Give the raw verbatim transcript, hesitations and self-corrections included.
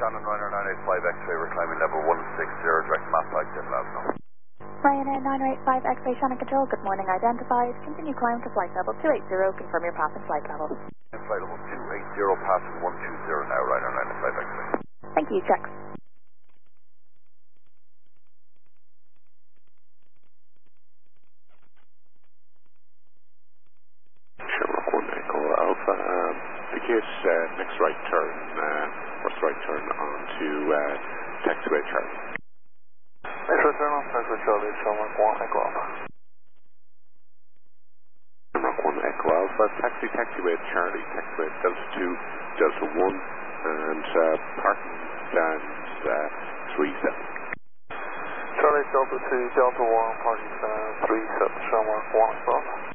Shannon, Ryanair nine eight five X-ray, we're climbing level one six zero, direct map flight, get loud now. Ryanair nine eight five X-ray, Shannon Control, good morning, identified. Continue climb to flight level two eight zero, confirm your path and flight level. Flight level two eight zero, passing one two zero now, Ryanair nine eight five X-ray. Thank you, checks. Shamrock one Echo Alpha, um, the case, uh, next right turn, uh, first right turn onto uh, taxiway Charlie. Next right turn on taxiway Charlie, Shamrock one Echo Alpha. Shamrock one Echo Alpha, taxi taxiway Charlie, taxiway Delta two, Delta one, and uh, parking stand uh, three seven. Charlie Delta two, Delta one, parking stand three seven, Shamrock one Echo Alpha.